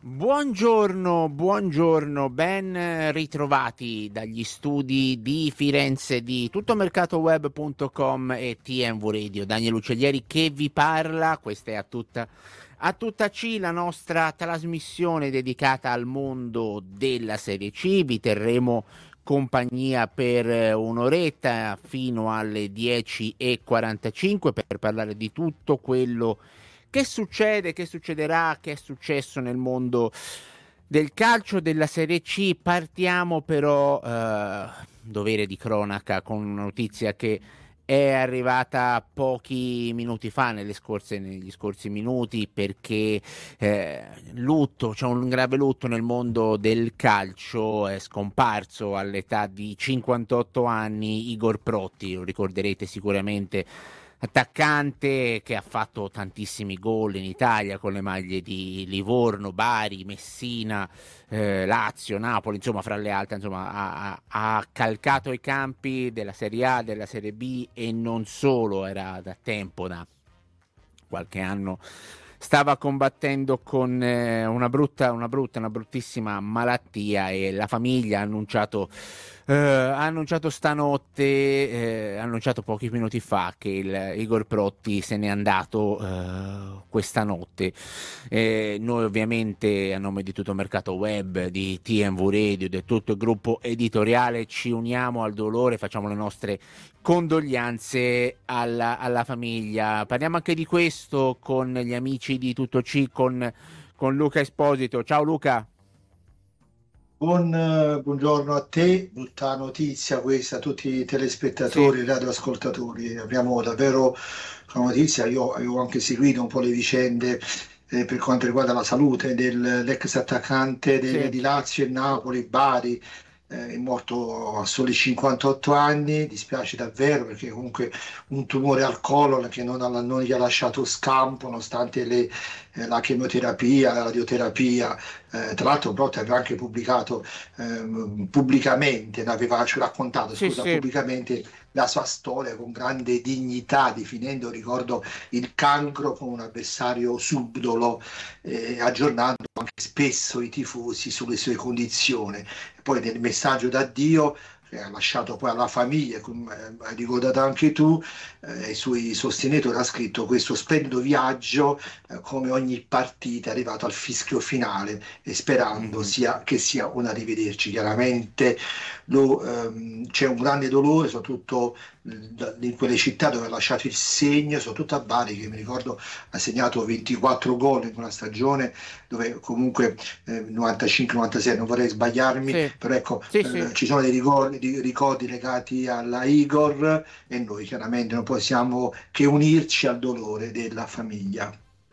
Buongiorno, ben ritrovati dagli studi di Firenze di tuttomercatoweb.com e TMV Radio. Daniele Uccellieri che vi parla, questa è a tutta C, la nostra trasmissione dedicata al mondo della Serie C. Vi terremo compagnia per un'oretta fino alle 10:45 per parlare di tutto quello che succede, che succederà, che è successo nel mondo del calcio della Serie C. Partiamo però, dovere di cronaca, con una notizia che è arrivata pochi minuti fa, negli scorsi minuti, perché c'è un grave lutto nel mondo del calcio. È scomparso all'età di 58 anni Igor Protti, lo ricorderete sicuramente, attaccante che ha fatto tantissimi gol in Italia con le maglie di Livorno, Bari, Messina, Lazio, Napoli, insomma fra le altre, insomma ha calcato i campi della Serie A, della Serie B e non solo. Era da tempo, da qualche anno stava combattendo con una bruttissima malattia, e la famiglia ha annunciato stanotte, ha annunciato pochi minuti fa, che Igor Protti se n'è andato questa notte. Noi ovviamente, a nome di tutto Mercato Web, di TMV Radio, di tutto il gruppo editoriale, ci uniamo al dolore, facciamo le nostre condoglianze alla famiglia. Parliamo anche di questo con gli amici di Tutto C, con Luca Esposito. Ciao Luca. Buongiorno a te, brutta notizia questa a tutti i telespettatori e Sì, radioascoltatori. Abbiamo davvero una notizia. Io avevo anche seguito un po' le vicende per quanto riguarda la salute dell'ex attaccante sì. di Lazio e Napoli, Bari. È morto a soli 58 anni. Dispiace davvero, perché comunque un tumore al colon che non gli ha lasciato scampo nonostante la chemioterapia, la radioterapia. Tra l'altro Brotti aveva anche pubblicato pubblicamente, ci ha raccontato, Sì, scusa, sì. pubblicamente la sua storia con grande dignità, definendo, ricordo, il cancro come un avversario subdolo, aggiornando anche spesso i tifosi sulle sue condizioni. Poi nel messaggio d'addio che ha lasciato poi alla famiglia, come hai ricordato anche tu, i suoi sostenitori, ha scritto: questo splendido viaggio, come ogni partita, è arrivato al fischio finale, e sperando Mhm. che sia un arrivederci. Chiaramente c'è un grande dolore, soprattutto in quelle città dove ha lasciato il segno, soprattutto a Bari, che mi ricordo ha segnato 24 gol in una stagione, dove comunque 95-96, non vorrei sbagliarmi, Sì, però ecco, sì, sì. ci sono dei ricordi legati alla Igor, e noi chiaramente non possiamo che unirci al dolore della famiglia.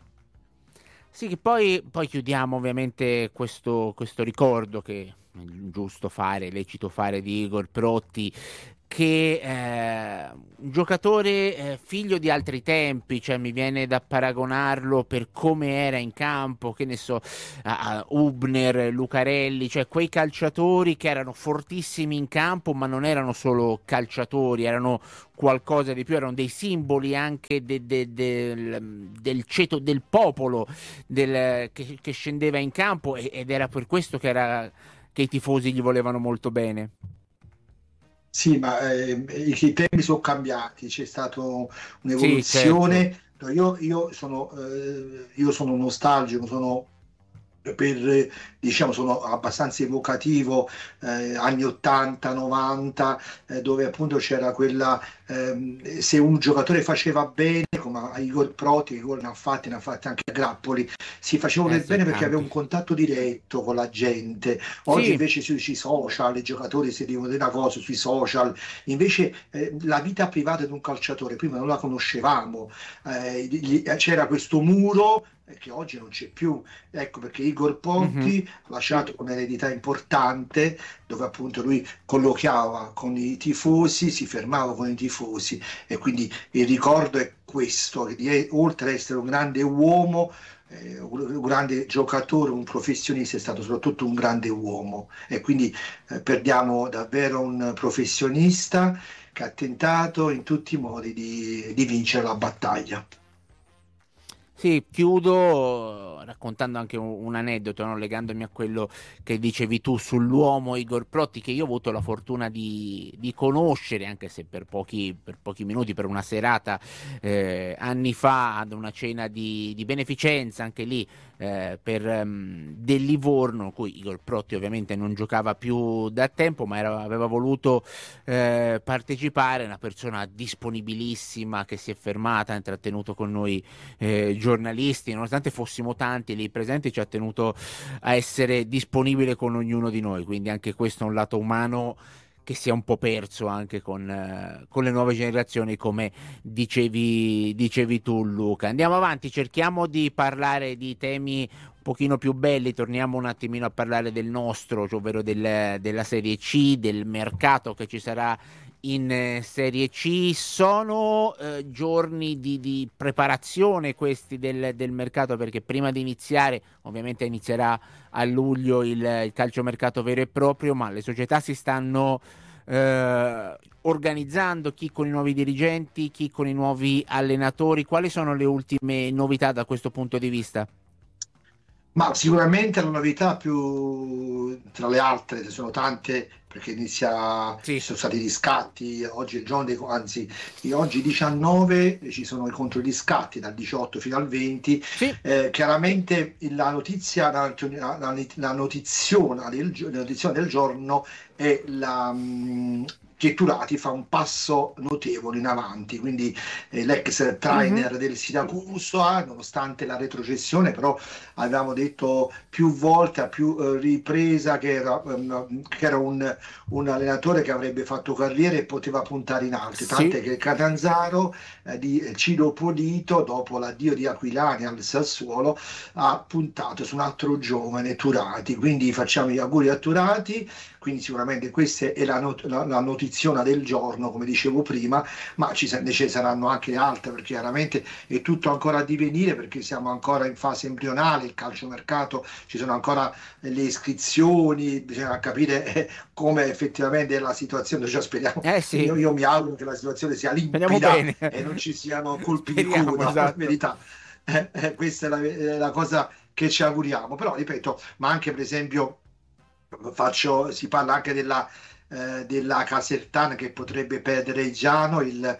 Sì, che poi chiudiamo ovviamente questo ricordo, che è giusto fare, lecito fare, di Igor Protti, che un giocatore figlio di altri tempi. Cioè mi viene da paragonarlo, per come era in campo, che ne so, a Hubner, Lucarelli, cioè quei calciatori che erano fortissimi in campo, ma non erano solo calciatori, erano qualcosa di più, erano dei simboli anche del ceto del popolo, che scendeva in campo, ed era per questo che i tifosi gli volevano molto bene. Sì, ma i tempi sono cambiati, c'è stata Sì, certo. un'evoluzione. No, io sono nostalgico, diciamo, sono abbastanza evocativo, anni 80, 90, dove appunto c'era quella, se un giocatore faceva bene, come a Igor Proti, che gol ne ha fatti anche a Grappoli, si faceva del Sì, bene perché aveva tanti. un contatto diretto con la gente. Oggi Sì. invece sui social i giocatori si dicono delle cose sui social, invece la vita privata di un calciatore prima non la conoscevamo. C'era questo muro che oggi non c'è più. Ecco perché Igor Mhm. Ponti ha lasciato un'eredità importante, dove appunto lui colloquiava con i tifosi, si fermava con i tifosi, e quindi il ricordo è questo: che oltre ad essere un grande uomo, un grande giocatore, un professionista, è stato soprattutto un grande uomo. E quindi perdiamo davvero un professionista che ha tentato in tutti i modi di vincere la battaglia. Sì, chiudo raccontando anche un aneddoto, no? Legandomi a quello che dicevi tu sull'uomo Igor Protti, che io ho avuto la fortuna di conoscere, anche se per pochi minuti, per una serata anni fa, ad una cena di beneficenza, anche lì del Livorno, in cui Igor Protti ovviamente non giocava più da tempo, ma aveva voluto partecipare. Una persona disponibilissima che si è fermata, ha intrattenuto con noi giornalisti, nonostante fossimo tanti lì presenti, ci ha tenuto a essere disponibile con ognuno di noi, quindi anche questo è un lato umano che si è un po' perso anche con le nuove generazioni, come dicevi tu, Luca. Andiamo avanti, cerchiamo di parlare di temi un pochino più belli, torniamo un attimino a parlare del nostro, cioè ovvero della Serie C, del mercato che ci sarà in Serie C. Sono giorni di preparazione questi del mercato, perché prima di iniziare, ovviamente inizierà a luglio il calciomercato vero e proprio, ma le società si stanno organizzando, chi con i nuovi dirigenti, chi con i nuovi allenatori. Quali sono le ultime novità da questo punto di vista? Ma sicuramente la novità più tra le altre, ce ne sono tante, perché ci Sì. sono stati riscatti, oggi è il giorno anzi, oggi 19 ci sono contro i riscatti dal 18 fino al 20. Sì. Chiaramente la notizia, la notiziona del giorno è che Turati fa un passo notevole in avanti, quindi l'ex trainer del Siracusa, nonostante la retrocessione, però avevamo detto più volte, a più ripresa, che era un allenatore che avrebbe fatto carriera e poteva puntare in alto, tant'è che Catanzaro di Ciro Polito, dopo l'addio di Aquilani al Sassuolo, ha puntato su un altro giovane, Turati, quindi facciamo gli auguri a Turati. Quindi sicuramente questa è la notiziona del giorno, come dicevo prima, ma ci saranno anche altre, perché chiaramente è tutto ancora a divenire, perché siamo ancora in fase embrionale, il calciomercato, ci sono ancora le iscrizioni, bisogna capire come effettivamente è la situazione, cioè speriamo, Sì. io mi auguro che la situazione sia limpida e non ci siano colpi di coda, esatto. per verità. Questa è la cosa che ci auguriamo, però ripeto, ma anche per esempio si parla anche della Casertana, che potrebbe perdere Giano,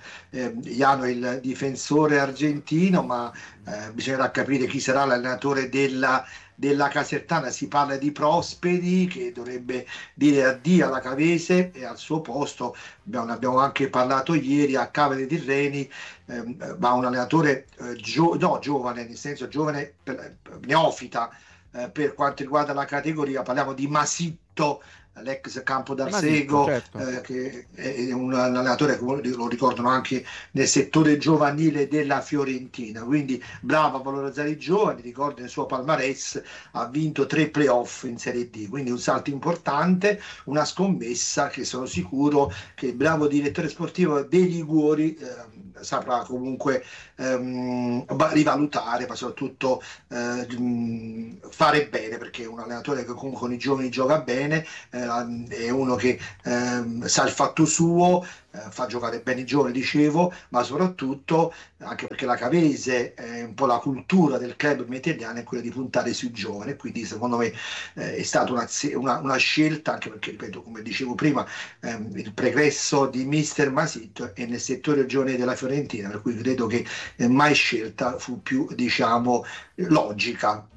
il difensore argentino, ma bisognerà capire chi sarà l'allenatore della Casertana. Si parla di Prosperi, che dovrebbe dire addio alla Cavese, e al suo posto abbiamo anche parlato ieri, a Cavere di Reni va un allenatore giovane, nel senso giovane, neofita, per quanto riguarda la categoria. Parliamo di Masitto, l'ex Campo d'Arsego, certo. Che è un allenatore che lo ricordano anche nel settore giovanile della Fiorentina, quindi bravo a valorizzare i giovani. Ricordo nel suo palmarès ha vinto 3 playoff in Serie D, quindi un salto importante, una scommessa che sono sicuro che il bravo direttore sportivo dei Liguori saprà comunque rivalutare, ma soprattutto fare bene, perché è un allenatore che comunque con i giovani gioca bene, è uno che sa il fatto suo, fa giocare bene i giovani, dicevo, ma soprattutto anche perché la Cavese, un po' la cultura del club italiano è quella di puntare sui giovani, quindi secondo me è stata una scelta, anche perché, ripeto, come dicevo prima, il pregresso di Mister Masitto è nel settore giovane della Fiorentina, per cui credo che mai scelta fu più, diciamo, logica.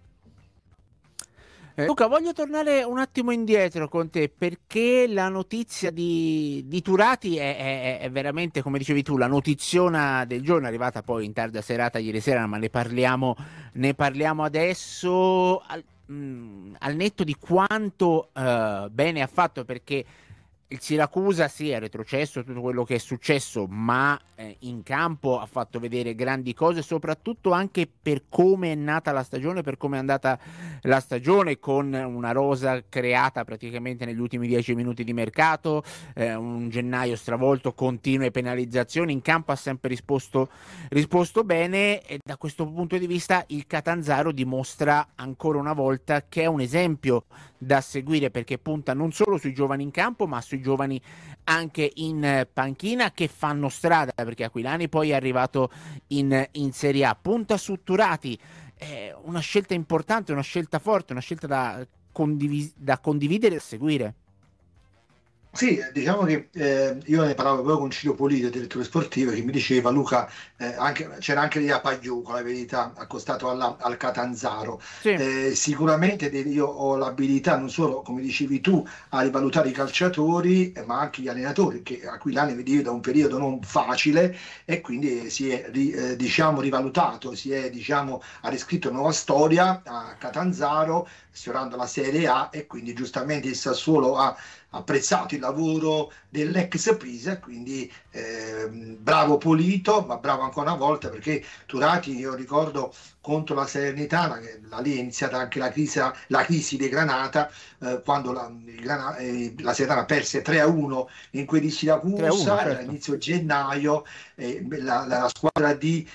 Luca, voglio tornare un attimo indietro con te, perché la notizia di Turati è veramente, come dicevi tu, la notiziona del giorno, è arrivata poi in tarda serata ieri sera, ma ne parliamo adesso, al netto di quanto bene ha fatto, perché il Siracusa sì, è retrocesso tutto quello che è successo, ma in campo ha fatto vedere grandi cose, soprattutto anche per come è nata la stagione, per come è andata la stagione, con una rosa creata praticamente negli ultimi 10 minuti di mercato, un gennaio stravolto, continue penalizzazioni. In campo ha sempre risposto bene, e da questo punto di vista il Catanzaro dimostra ancora una volta che è un esempio da seguire, perché punta non solo sui giovani in campo, ma sui giovani anche in panchina, che fanno strada, perché Aquilani poi è arrivato in Serie A. Punta su Turati, è una scelta importante, una scelta forte, una scelta da condividere e seguire. Sì, diciamo che io ne parlavo proprio con Ciro Polito, direttore sportivo, che mi diceva Luca, c'era anche lì a Pagliuco, la verità, accostato al Catanzaro. Sì, Sicuramente io ho l'abilità non solo, come dicevi tu, a rivalutare i calciatori, ma anche gli allenatori, che Aquilani veniva da un periodo non facile e quindi si è diciamo, rivalutato, ha riscritto nuova storia a Catanzaro, sfiorando la Serie A e quindi giustamente il Sassuolo ha apprezzato il lavoro dell'ex Pisa, quindi bravo Polito, ma bravo ancora una volta perché Turati, io ricordo contro la Salernitana, che da lì è iniziata anche la crisi di Granata, quando la Salernitana perse 3-1 in quel di 3-1, Siracusa, era certo. inizio gennaio, la squadra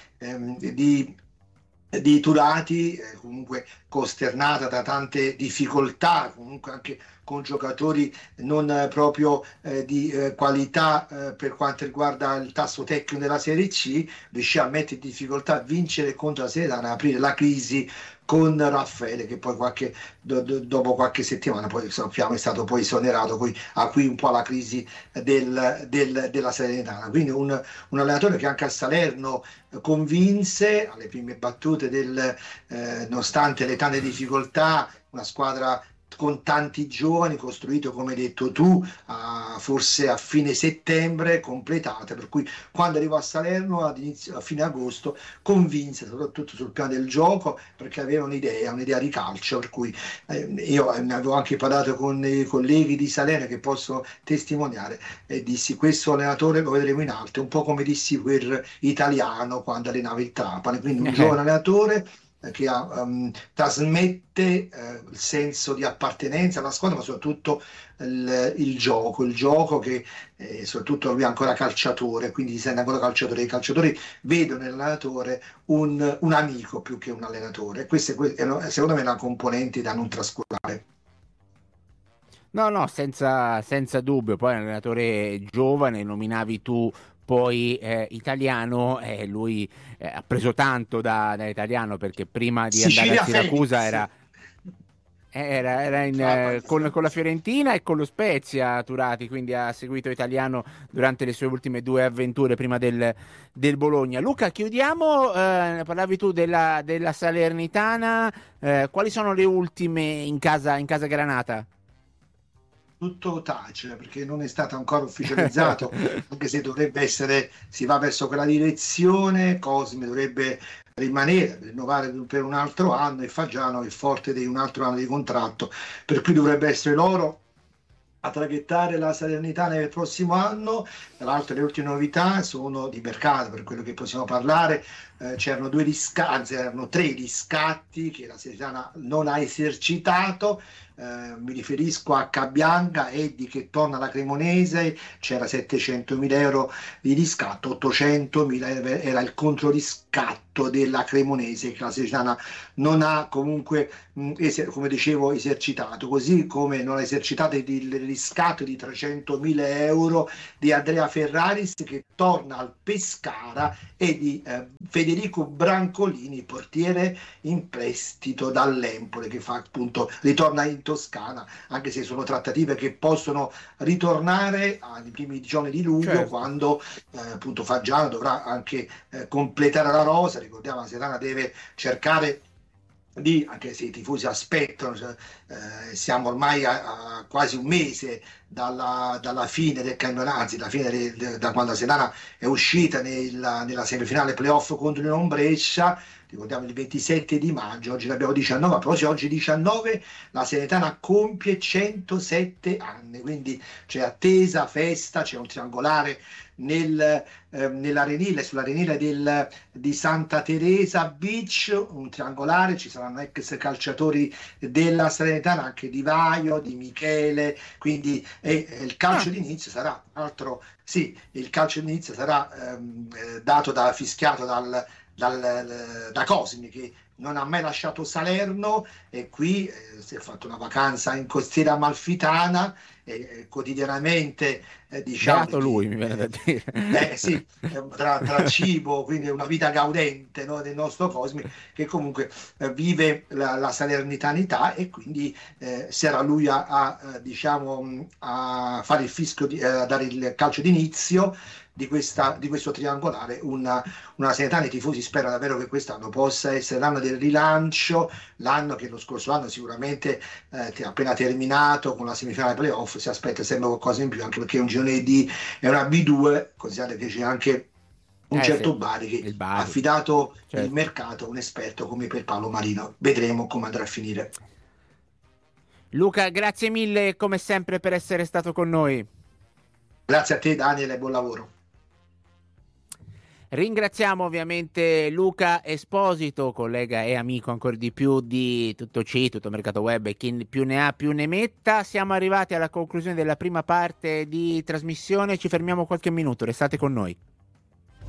di Turati, comunque costernata da tante difficoltà, comunque anche con giocatori non proprio di qualità per quanto riguarda il tasso tecnico della Serie C, riuscì a mettere in difficoltà a vincere contro la Serie A, aprire la crisi con Raffaele, che poi dopo qualche settimana poi sappiamo è stato poi esonerato, poi a qui un po' la crisi della Salernitana. Quindi un allenatore che anche a Salerno convinse alle prime battute nonostante le tante difficoltà, una squadra con tanti giovani, costruito come hai detto tu, forse a fine settembre, completate, per cui quando arrivò a Salerno a fine agosto convinse soprattutto sul piano del gioco perché aveva un'idea di calcio, per cui io ne avevo anche parlato con i colleghi di Salerno che posso testimoniare e dissi questo allenatore lo vedremo in alto, un po' come dissi per Italiano quando allenava il Trapani, quindi un giovane allenatore che trasmette il senso di appartenenza alla squadra, ma soprattutto il gioco che soprattutto lui è ancora calciatore, quindi si sente ancora calciatore. I calciatori vedono nell'allenatore un amico più che un allenatore. E questa è secondo me una componente da non trascurare. No, no, senza dubbio. Poi è un allenatore giovane, nominavi tu poi Italiano, lui ha preso tanto da Italiano perché prima di andare a Sicilia Siracusa Felix. era Trapani, con la Siracusa. Fiorentina e con lo Spezia Turati, quindi ha seguito Italiano durante le sue ultime due avventure prima del Bologna. Luca, chiudiamo, parlavi tu della Salernitana, quali sono le ultime in casa Granata? Tutto tace perché non è stato ancora ufficializzato, anche se dovrebbe essere, si va verso quella direzione. Cosme dovrebbe rimanere, rinnovare per un altro anno e Fagiano è forte di un altro anno di contratto, per cui dovrebbe essere loro a traghettare la Salernitana nel prossimo anno. Tra l'altro le ultime novità sono di mercato, per quello che possiamo parlare, c'erano due riscatti, anzi erano tre riscatti che la Salernitana non ha esercitato. Mi riferisco a Cabianca, Eddi che torna alla Cremonese, c'era 700.000 euro di riscatto, 800.000 era il controriscatto della Cremonese che la Salernitana non ha comunque, come dicevo, esercitato, così come non ha esercitato il riscatto di 300.000 euro di Andrea Ferraris che torna al Pescara e di Federico Brancolini, portiere in prestito dall'Empoli, che fa appunto ritorna in Toscana, anche se sono trattative che possono ritornare ai primi giorni di luglio, Certo. quando appunto Fagiano dovrà anche completare la rosa. Ricordiamo, la Serrana deve cercare anche se i tifosi aspettano, siamo ormai a quasi un mese dalla fine del campionato, anzi da quando la Sedana è uscita nella semifinale playoff contro il Non Brescia. Ricordiamo il 27 di maggio, oggi ne abbiamo 19, però se oggi 19 la Salernitana compie 107 anni, quindi c'è attesa, festa, c'è un triangolare nell'arenile, sull'arenile di Santa Teresa Beach, un triangolare, ci saranno ex calciatori della Salernitana, anche Di Vaio, Di Michele, quindi il calcio Ah, d'inizio sarà, altro, sì, il calcio d'inizio sarà fischiato da Cosmi che non ha mai lasciato Salerno e qui si è fatto una vacanza in costiera amalfitana e quotidianamente diciamo Beato lui, mi viene da dire. sì, tra cibo, quindi una vita gaudente, no, del nostro Cosmi, che comunque vive la salernitanità e quindi sarà lui diciamo, a fare il fischio, a dare il calcio d'inizio di questo triangolare. Una Salernitana, i tifosi sperano davvero che quest'anno possa essere l'anno del rilancio, l'anno che lo scorso anno sicuramente appena terminato con la semifinale playoff si aspetta sempre qualcosa in più, anche perché è un girone D, è una B2, considerate che c'è anche un Sì, certo Bari che il ha Bari, affidato il certo. mercato a un esperto come per Paolo Marino. Vedremo come andrà a finire. Luca, grazie mille come sempre per essere stato con noi. Grazie a te Daniele, buon lavoro. Ringraziamo ovviamente Luca Esposito, collega e amico ancora di più di Tutto C, Tutto Mercato Web e chi più ne ha più ne metta. Siamo arrivati alla conclusione della prima parte di trasmissione, ci fermiamo qualche minuto, restate con noi.